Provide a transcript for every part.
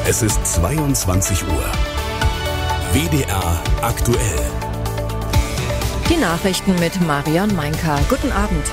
Es ist 22 Uhr. WDR aktuell. Die Nachrichten mit Marion Meinka. Guten Abend.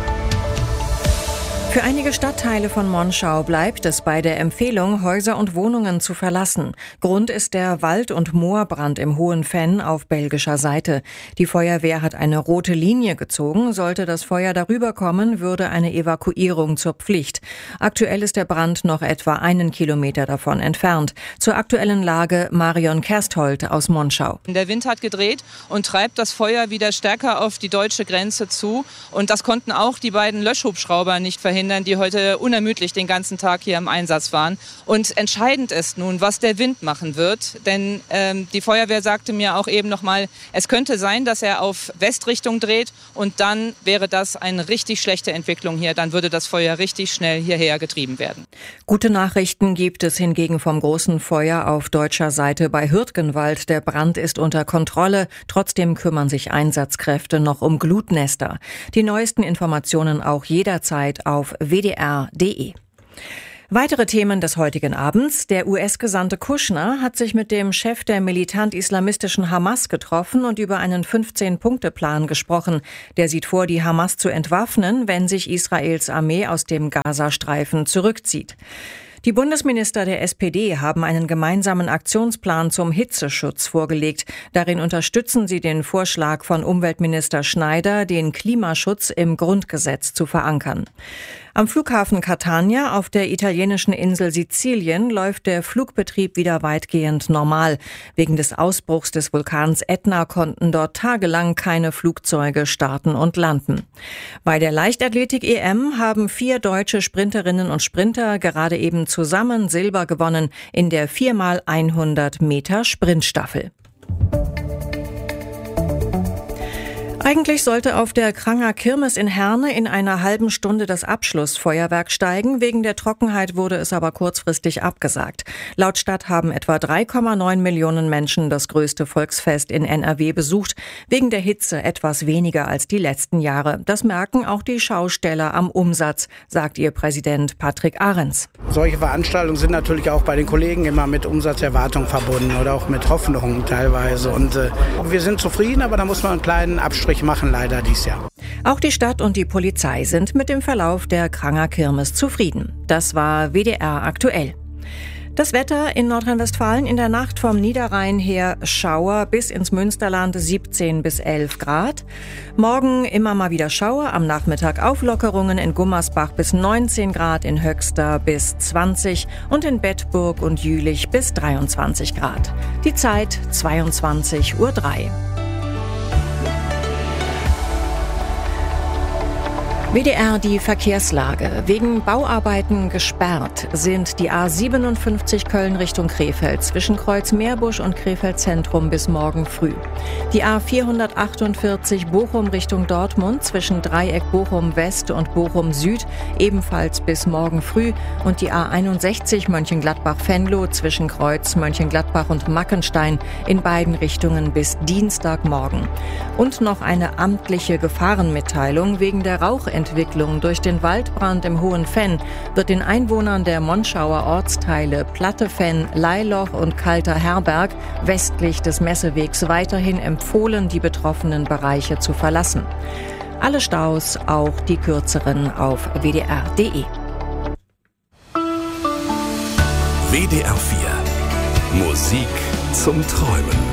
Für einige Stadtteile von Monschau bleibt es bei der Empfehlung, Häuser und Wohnungen zu verlassen. Grund ist der Wald- und Moorbrand im Hohen Venn auf belgischer Seite. Die Feuerwehr hat eine rote Linie gezogen. Sollte das Feuer darüber kommen, würde eine Evakuierung zur Pflicht. Aktuell ist der Brand noch etwa 1 Kilometer davon entfernt. Zur aktuellen Lage Marion Kersthold aus Monschau. Der Wind hat gedreht und treibt das Feuer wieder stärker auf die deutsche Grenze zu. Und das konnten auch die beiden Löschhubschrauber nicht verhindern, die heute unermüdlich den ganzen Tag hier im Einsatz waren. Und entscheidend ist nun, was der Wind machen wird. Denn die Feuerwehr sagte mir auch eben nochmal, es könnte sein, dass er auf Westrichtung dreht und dann wäre das eine richtig schlechte Entwicklung hier. Dann würde das Feuer richtig schnell hierher getrieben werden. Gute Nachrichten gibt es hingegen vom großen Feuer auf deutscher Seite bei Hürtgenwald. Der Brand ist unter Kontrolle. Trotzdem kümmern sich Einsatzkräfte noch um Glutnester. Die neuesten Informationen auch jederzeit auf wdr.de. Weitere Themen des heutigen Abends. Der US-Gesandte Kushner hat sich mit dem Chef der militant-islamistischen Hamas getroffen und über einen 15-Punkte-Plan gesprochen. Der sieht vor, die Hamas zu entwaffnen, wenn sich Israels Armee aus dem Gazastreifen zurückzieht. Die Bundesminister der SPD haben einen gemeinsamen Aktionsplan zum Hitzeschutz vorgelegt. Darin unterstützen sie den Vorschlag von Umweltminister Schneider, den Klimaschutz im Grundgesetz zu verankern. Am Flughafen Catania auf der italienischen Insel Sizilien läuft der Flugbetrieb wieder weitgehend normal. Wegen des Ausbruchs des Vulkans Ätna konnten dort tagelang keine Flugzeuge starten und landen. Bei der Leichtathletik-EM haben 4 deutsche Sprinterinnen und Sprinter gerade eben zusammen Silber gewonnen in der 4x100 Meter Sprintstaffel. Eigentlich sollte auf der Kranger Kirmes in Herne in einer halben Stunde das Abschlussfeuerwerk steigen. Wegen der Trockenheit wurde es aber kurzfristig abgesagt. Laut Stadt haben etwa 3,9 Millionen Menschen das größte Volksfest in NRW besucht. Wegen der Hitze etwas weniger als die letzten Jahre. Das merken auch die Schausteller am Umsatz, sagt ihr Präsident Patrick Ahrens. Solche Veranstaltungen sind natürlich auch bei den Kollegen immer mit Umsatzerwartung verbunden oder auch mit Hoffnungen teilweise. Und wir sind zufrieden, aber da muss man einen kleinen Abstrich machen, leider dieses Jahr. Auch die Stadt und die Polizei sind mit dem Verlauf der Kranger Kirmes zufrieden. Das war WDR aktuell. Das Wetter in Nordrhein-Westfalen in der Nacht vom Niederrhein her Schauer bis ins Münsterland 17 bis 11 Grad. Morgen immer mal wieder Schauer, am Nachmittag Auflockerungen in Gummersbach bis 19 Grad, in Höxter bis 20 und in Bedburg und Jülich bis 23 Grad. Die Zeit 22:03 Uhr. WDR die Verkehrslage. Wegen Bauarbeiten gesperrt sind die A57 Köln Richtung Krefeld zwischen Kreuz Meerbusch und Krefeld Zentrum bis morgen früh. Die A448 Bochum Richtung Dortmund zwischen Dreieck Bochum West und Bochum Süd ebenfalls bis morgen früh und die A61 Mönchengladbach-Venlo zwischen Kreuz Mönchengladbach und Mackenstein in beiden Richtungen bis Dienstagmorgen. Und noch eine amtliche Gefahrenmitteilung wegen der Rauchentwicklung durch den Waldbrand im Hohen Venn wird den Einwohnern der Monschauer Ortsteile Platte-Venn, Leiloch und Kalter Herberg westlich des Messewegs weiterhin empfohlen, die betroffenen Bereiche zu verlassen. Alle Staus, auch die kürzeren, auf wdr.de. WDR 4. Musik zum Träumen.